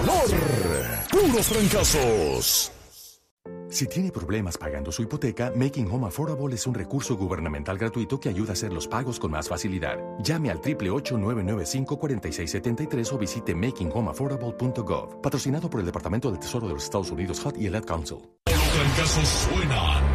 ganador. Puros fracasos. Si tiene problemas pagando su hipoteca, Making Home Affordable es un recurso gubernamental gratuito que ayuda a hacer los pagos con más facilidad. Llame al 888-995-4673 o visite makinghomeaffordable.gov. Patrocinado por el Departamento del Tesoro de los Estados Unidos, HUD y el Ad Council. Los fracasos suenan.